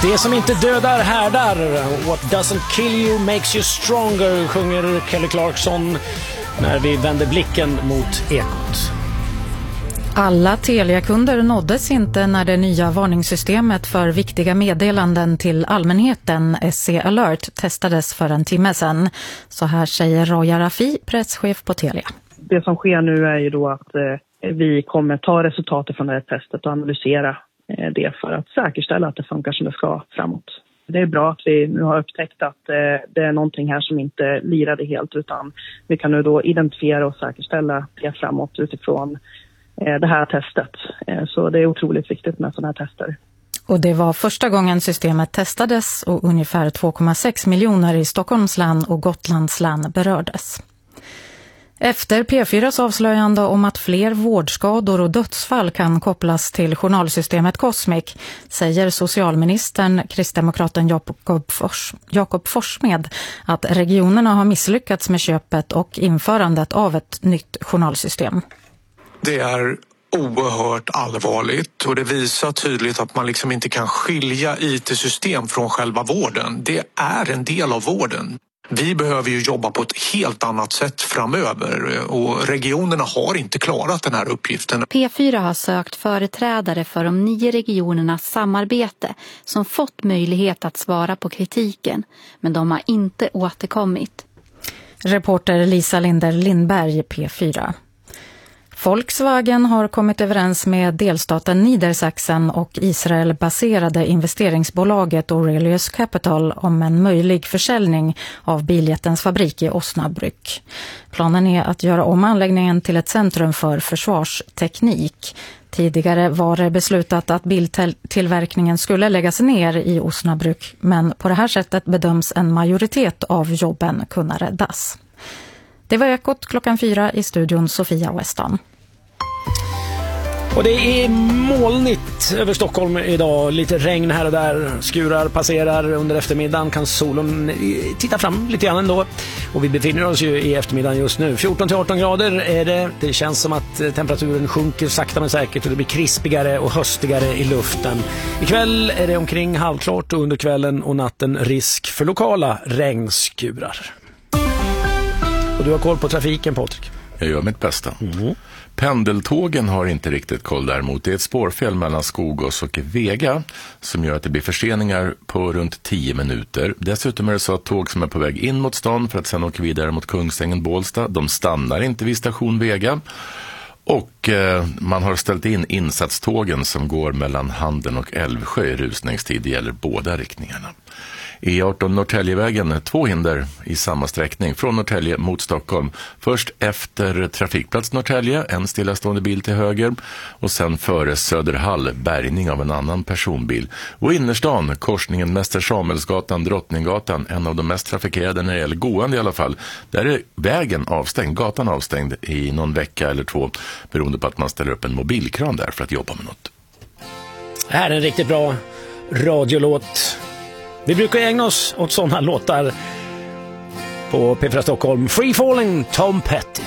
Det som inte dödar härdar. What doesn't kill you makes you stronger, sjunger Kelly Clarkson när vi vänder blicken mot Ekot. Alla Telia-kunder nåddes inte när det nya varningssystemet för viktiga meddelanden till allmänheten, SC Alert, testades för en timme sedan. Så här säger Roja Rafi, presschef på Telia. Det som sker nu är ju då att vi kommer ta resultatet från det här testet och analysera det för att säkerställa att det funkar som det ska framåt. Det är bra att vi nu har upptäckt att det är någonting här som inte lirade helt, utan vi kan nu då identifiera och säkerställa det framåt utifrån det här testet. Så det är otroligt viktigt med sådana här tester. Och det var första gången systemet testades och ungefär 2,6 miljoner i Stockholms län och Gotlands län berördes. Efter P4s avslöjande om att fler vårdskador och dödsfall kan kopplas till journalsystemet Cosmic säger socialministern, kristdemokraten Jakob Forssmed, att regionerna har misslyckats med köpet och införandet av ett nytt journalsystem. Det är oerhört allvarligt och det visar tydligt att man liksom inte kan skilja IT-system från själva vården. Det är en del av vården. Vi behöver ju jobba på ett helt annat sätt framöver och regionerna har inte klarat den här uppgiften. P4 har sökt företrädare för de 9 regionernas samarbete som fått möjlighet att svara på kritiken, men de har inte återkommit. Reporter Lisa Linder Lindberg, P4. Volkswagen har kommit överens med delstaten Niedersachsen och Israel-baserade investeringsbolaget Aurelius Capital om en möjlig försäljning av biljättens fabrik i Osnabrück. Planen är att göra om anläggningen till ett centrum för försvarsteknik. Tidigare var det beslutat att biltillverkningen skulle läggas ner i Osnabrück, men på det här sättet bedöms en majoritet av jobben kunna räddas. Det var Ekot 4 i studion Sofia Weston. Och det är molnigt över Stockholm idag. Lite regn här och där. Skurar passerar under eftermiddagen. Kan solen titta fram lite grann ändå. Och vi befinner oss ju i eftermiddagen just nu. 14-18 grader är det. Det känns som att temperaturen sjunker sakta men säkert. Och det blir krispigare och höstigare i luften. Ikväll är det omkring halvklart och under kvällen och natten risk för lokala regnskurar. Och du har koll på trafiken, Patrik? Jag gör mitt bästa. Pendeltågen har inte riktigt koll däremot. Det är ett spårfel mellan Skogås och Vega som gör att det blir förseningar på runt 10 minuter. Dessutom är det så att tåg som är på väg in mot stan för att sedan åka vidare mot Kungsängen-Bålsta, de stannar inte vid station Vega. Och man har ställt in insatstågen som går mellan Handen och Älvsjö i rusningstid. Det gäller båda riktningarna. E18 Norrtäljevägen, 2 hinder i samma sträckning från Norrtälje mot Stockholm. Först efter trafikplats Norrtälje, en stillastående bil till höger och sen före Söderhall, bärgning av en annan personbil. Och innerstan, korsningen Mäster Samuelsgatan, Drottninggatan, en av de mest trafikerade när det gäller gående i alla fall. Där är vägen avstängd, gatan avstängd i någon vecka eller 2 beroende på att man ställer upp en mobilkran där för att jobba med något. Det här är en riktigt bra radiolåt. Vi brukar ägna oss åt sådana låtar på P4 Stockholm. Free Falling, Tom Petty.